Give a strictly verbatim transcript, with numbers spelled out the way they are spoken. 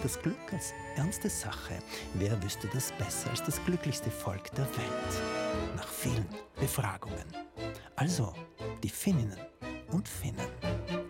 das Glück als ernste Sache. Wer wüsste das besser als das glücklichste Volk der Welt? Nach vielen Befragungen. Also, die Finninnen und Finnen.